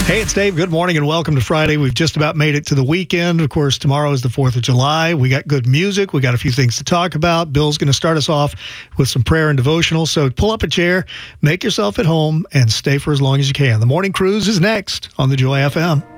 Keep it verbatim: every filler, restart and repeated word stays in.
Hey, it's Dave. Good morning and welcome to Friday. We've just about made it to the weekend. Of course, tomorrow is the fourth of July. We got good music. We got a few things to talk about. Bill's going to start us off with some prayer and devotional. So pull up a chair, make yourself at home, and stay for as long as you can. The Morning Cruise is next on the Joy F M.